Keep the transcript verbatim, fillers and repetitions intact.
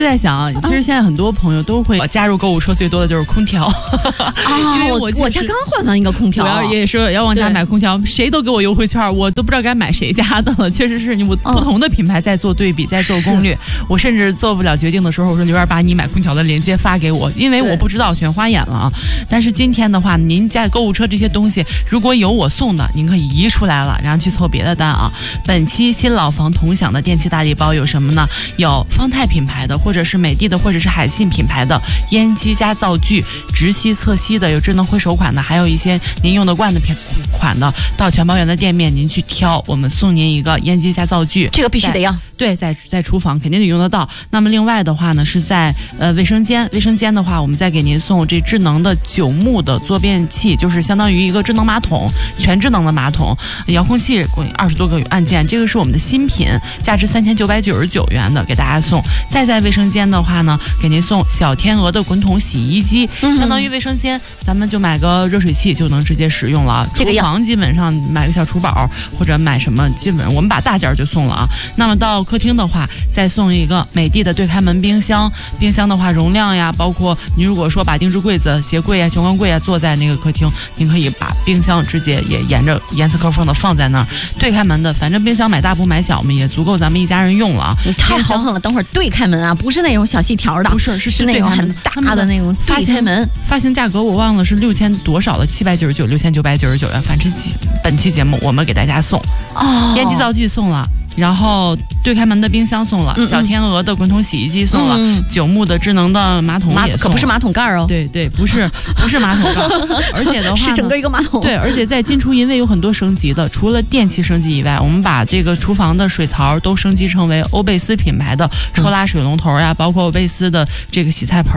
在想，其实现在很多朋友都会加入购物车，最多的就是空调。 啊， 因为我我家刚换完一个空调， 我要也是要往家买空调，谁都给我优惠券，我都不知道该买谁家的了。确实是你我不同的品牌在做对比，在做攻略。我甚至做不了决定的时候，我说刘燕把你买空调的链接发给我，因为我不知道，全花眼了啊。但是今天的话，您家购物车这些东西，如果有我送的，您可以移出来了，然后去凑别的单啊。本期新老房同享的电器大礼包有什么呢？有方太品牌的，或者是美的的，或者是海信品牌的烟机加灶具，直吸侧吸的，有智能挥手款的，还有一些您用得惯的品款的，到全包园的店面您去挑，我们送您一个烟机加灶具， 这个必须得要。 对，在在厨房肯定得用得到。那么另外的话呢，是在呃卫生间，卫生间的话，我们再给您送这智能的九牧的坐便器，就是相当于一个智能马桶，全智能的马桶，遥控器二十多个按键，这个是我们的新品，价值三千九百九十九元的给大家送。再在卫生间的话呢，给您送小天鹅的滚筒洗衣机，嗯、相当于卫生间咱们就买个热水器就能直接使用了。 这个厨房基本上买个小厨宝或者买什么，基本我们把大件就送了啊。那么到客厅的话，再送一个美的的对开门冰箱，冰箱的话容量呀，包括您如果说把定制柜子、鞋柜啊、玄关柜啊坐在那个客厅，您可以把冰箱直接也沿着严丝合缝的放在那儿。对开门的，反正冰箱买大不买小嘛，也足够咱们一家人用了啊。 你太豪横了，等会儿对开门啊，不是那种小细条的， 不是，是是那种很大的那种对开门。 发行价格我忘了是六千多少了，七百九十九、六千九百九十九元，反正本期节目我们给大家送哦，烟机灶具送了。然后对开门的冰箱送了，嗯嗯小天鹅的滚筒洗衣机送了，嗯、九牧的智能的马桶也送了， 可不是马桶盖哦。 对对，不是不是马桶盖，而且的话是整个一个马桶。 对，而且在金厨银卫有很多升级的，除了电器升级以外，我们把这个厨房的水槽都升级成为欧贝斯品牌的抽拉水龙头呀，嗯、包括欧贝斯的这个洗菜盆